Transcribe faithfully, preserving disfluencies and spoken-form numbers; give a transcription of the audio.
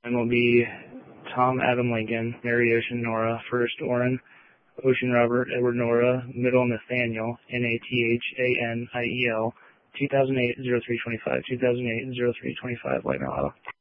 And will be Tom Adam Lincoln, Mary Ocean Nora, First Orrin, Ocean Robert Edward Nora, Middle Nathaniel, N A T H A N I E L, two thousand eight oh three twenty-five, two thousand eight oh three twenty-five, White Male Auto.